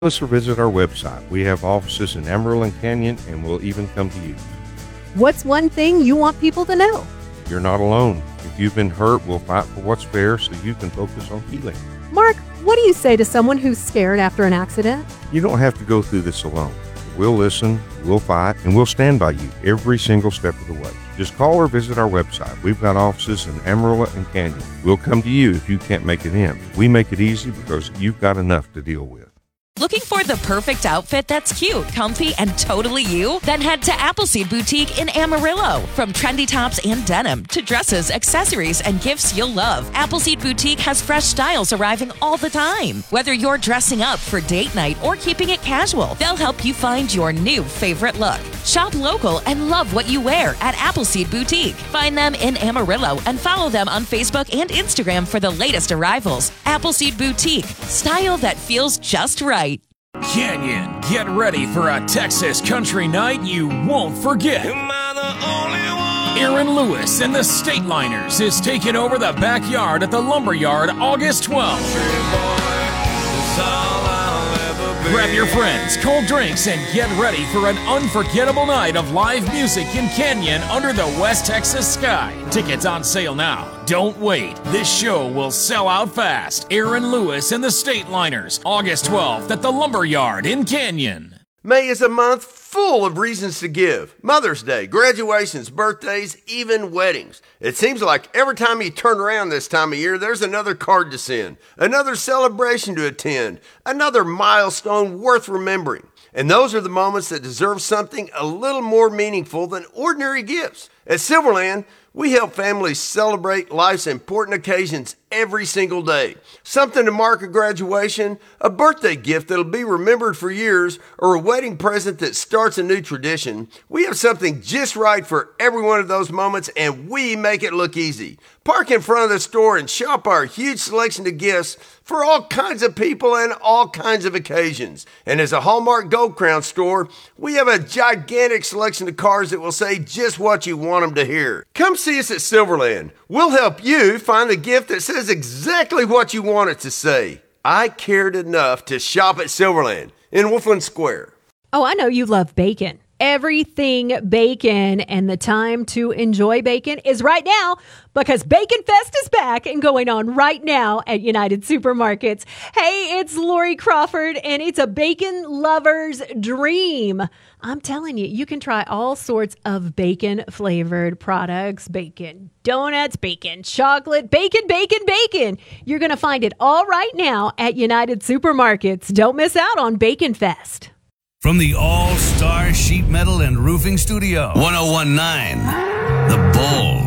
us or visit our website. We have offices in Amarillo and Canyon, and we'll even come to you. What's one thing you want people to know? You're not alone. If you've been hurt, we'll fight for what's fair so you can focus on healing. Mark, what do you say to someone who's scared after an accident? You don't have to go through this alone. We'll listen, we'll fight, and we'll stand by you every single step of the way. Just call or visit our website. We've got offices in Amarillo and Canyon. We'll come to you if you can't make it in. We make it easy because you've got enough to deal with. Looking for the perfect outfit that's cute, comfy, and totally you? Then head to Appleseed Boutique in Amarillo. From trendy tops and denim to dresses, accessories, and gifts you'll love, Appleseed Boutique has fresh styles arriving all the time. Whether you're dressing up for date night or keeping it casual, they'll help you find your new favorite look. Shop local and love what you wear at Appleseed Boutique. Find them in Amarillo and follow them on Facebook and Instagram for the latest arrivals. Appleseed Boutique, style that feels just right. Canyon, get ready for a Texas country night you won't forget. Aaron Lewis and the Stateliners is taking over the backyard at the Lumberyard August 12th. Grab your friends, cold drinks, and get ready for an unforgettable night of live music in Canyon under the West Texas sky. Tickets on sale now. Don't wait. This show will sell out fast. Aaron Lewis and the Stateliners, August 12th at the Lumberyard in Canyon. May is a month full of reasons to give. Mother's Day, graduations, birthdays, even weddings. It seems like every time you turn around this time of year, there's another card to send, another celebration to attend, another milestone worth remembering. And those are the moments that deserve something a little more meaningful than ordinary gifts. At Silverland, we help families celebrate life's important occasions every single day. Something to mark a graduation, a birthday gift that'll be remembered for years, or a wedding present that starts a new tradition. We have something just right for every one of those moments, and we make it look easy. Park in front of the store and shop our huge selection of gifts for all kinds of people and all kinds of occasions. And as a Hallmark Gold Crown store, we have a gigantic selection of cards that will say just what you want them to hear. Come see us at Silverland. We'll help you find the gift that says exactly what you want it to say. I cared enough to shop at Silverland in Wolfland Square. Oh, I know you love bacon. Everything bacon, and the time to enjoy bacon is right now because Bacon Fest is back and going on right now at United Supermarkets. Hey, it's Lori Crawford, and it's a bacon lover's dream. I'm telling you, you can try all sorts of bacon-flavored products, bacon donuts, bacon chocolate, bacon, bacon, bacon. You're going to find it all right now at United Supermarkets. Don't miss out on Bacon Fest. From the All-Star Sheet Metal and Roofing Studio, 1019, The Bull.